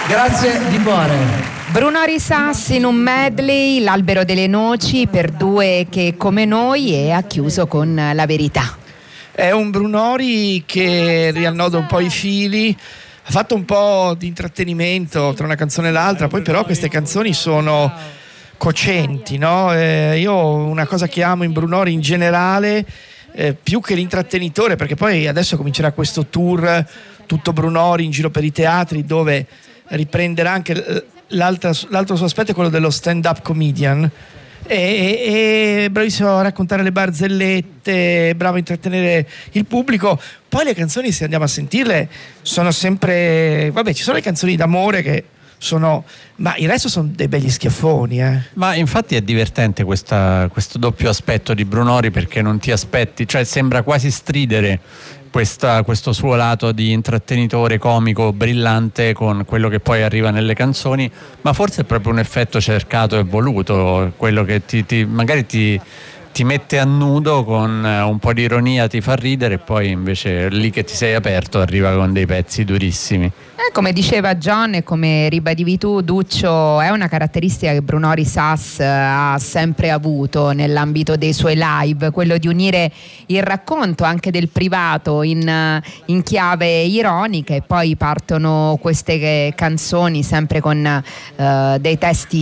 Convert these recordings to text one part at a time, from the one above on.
Grazie di cuore. Brunori Sass in un medley, L'albero delle noci per due che come noi, e ha chiuso con La verità. È un Brunori che riannoda un po' i fili, ha fatto un po' di intrattenimento tra una canzone e l'altra, poi però queste canzoni sono cocenti, no? Io una cosa che amo in Brunori in generale, più che l'intrattenitore, perché poi adesso comincerà questo tour tutto Brunori in giro per i teatri, dove riprenderà anche l'altro suo aspetto, è quello dello stand-up comedian. È bravissimo a raccontare le barzellette, bravo a intrattenere il pubblico. Poi le canzoni, se andiamo a sentirle, sono sempre, vabbè, ci sono le canzoni d'amore che sono, ma il resto sono dei begli schiaffoni, Ma infatti è divertente questo doppio aspetto di Brunori, perché non ti aspetti, cioè sembra quasi stridere questo suo lato di intrattenitore comico brillante con quello che poi arriva nelle canzoni, ma forse è proprio un effetto cercato e voluto, quello che magari ti mette a nudo con un po' di ironia, ti fa ridere, e poi invece lì che ti sei aperto arriva con dei pezzi durissimi. Come diceva John e come ribadivi tu, Duccio, è una caratteristica che Brunori Sass ha sempre avuto nell'ambito dei suoi live, quello di unire il racconto anche del privato in chiave ironica, e poi partono queste canzoni sempre con dei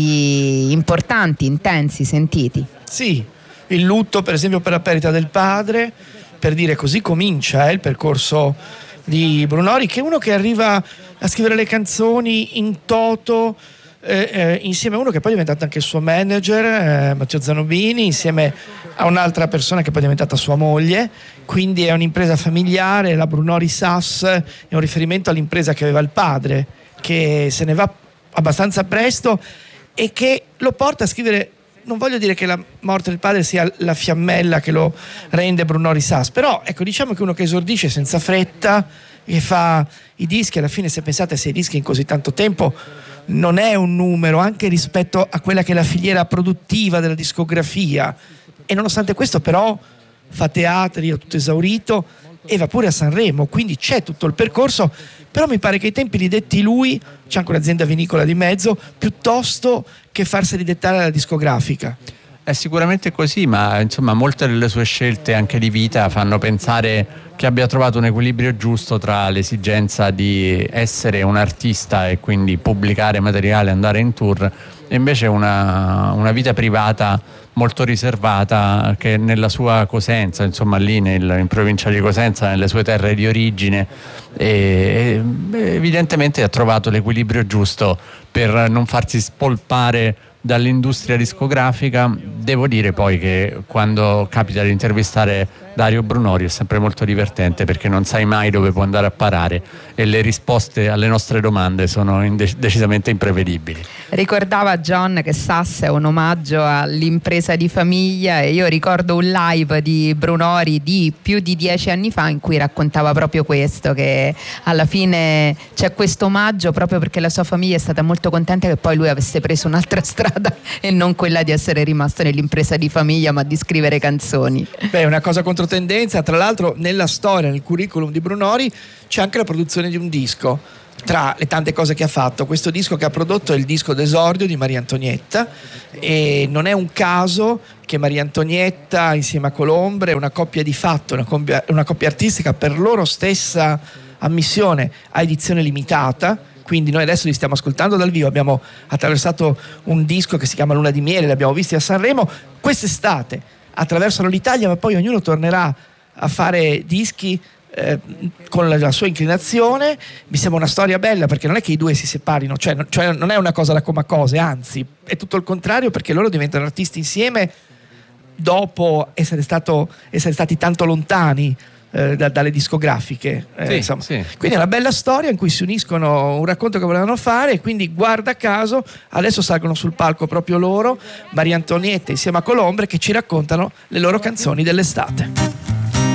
testi importanti, intensi, sentiti. Sì, il lutto per esempio per la perdita del padre, per dire, così comincia il percorso di Brunori, che è uno che arriva a scrivere le canzoni in toto, insieme a uno che poi è diventato anche il suo manager, Matteo Zanobini, insieme a un'altra persona che poi è diventata sua moglie, quindi è un'impresa familiare. La Brunori Sass è un riferimento all'impresa che aveva il padre, che se ne va abbastanza presto e che lo porta a scrivere. Non voglio dire che la morte del padre sia la fiammella che lo rende Brunori Sass, però ecco, diciamo che uno che esordisce senza fretta e fa i dischi, alla fine, se pensate a 6 dischi in così tanto tempo, non è un numero, anche rispetto a quella che è la filiera produttiva della discografia, e nonostante questo però fa teatri, ha tutto esaurito e va pure a Sanremo, quindi c'è tutto il percorso. Però mi pare che i tempi li detti lui, c'è anche un'azienda vinicola di mezzo, piuttosto che farseli dettare dalla discografica. È sicuramente così, ma insomma molte delle sue scelte anche di vita fanno pensare che abbia trovato un equilibrio giusto tra l'esigenza di essere un artista e quindi pubblicare materiale, andare in tour, e invece una vita privata molto riservata, che nella sua Cosenza, insomma lì in provincia di Cosenza, nelle sue terre di origine, e evidentemente ha trovato l'equilibrio giusto per non farsi spolpare dall'industria discografica. Devo dire poi che quando capita di intervistare Dario Brunori è sempre molto divertente, perché non sai mai dove può andare a parare e le risposte alle nostre domande sono decisamente imprevedibili. Ricordava John che Sass è un omaggio all'impresa di famiglia, e io ricordo un live di Brunori di più di 10 anni fa in cui raccontava proprio questo, che alla fine c'è questo omaggio proprio perché la sua famiglia è stata molto contenta che poi lui avesse preso un'altra strada e non quella di essere rimasto nell'impresa di famiglia, ma di scrivere canzoni. Beh, una cosa controtendenza. Tra l'altro nella storia, nel curriculum di Brunori, c'è anche la produzione di un disco. Tra le tante cose che ha fatto, questo disco che ha prodotto è il disco d'esordio di Maria Antonietta, e non è un caso che Maria Antonietta insieme a Colombre, una coppia di fatto, una coppia artistica per loro stessa ammissione, a edizione limitata. Quindi noi adesso li stiamo ascoltando dal vivo, abbiamo attraversato un disco che si chiama Luna di Miele, li abbiamo visti a Sanremo. Quest'estate attraversano l'Italia, ma poi ognuno tornerà a fare dischi con la sua inclinazione. Mi sembra una storia bella, perché non è che i due si separino, cioè non è una cosa da Comacose, anzi è tutto il contrario, perché loro diventano artisti insieme dopo essere stati tanto lontani dalle discografiche, sì. Quindi è una bella storia in cui si uniscono un racconto che volevano fare, e quindi guarda caso adesso salgono sul palco proprio loro, Maria Antonietta insieme a Colombre, che ci raccontano le loro canzoni dell'estate.